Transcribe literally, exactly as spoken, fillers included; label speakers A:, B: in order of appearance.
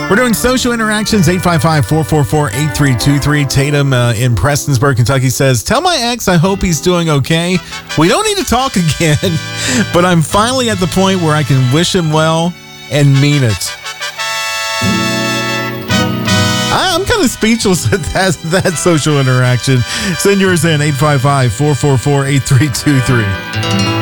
A: We're doing social interactions, eight five five, four four four, eight three two three. Tatum uh, in Prestonsburg, Kentucky says, tell my ex I hope he's doing okay. We don't need to talk again, but I'm finally at the point where I can wish him well and mean it. I'm kind of speechless at that, that social interaction. Send yours in, eight five five, four four four, eight three two three.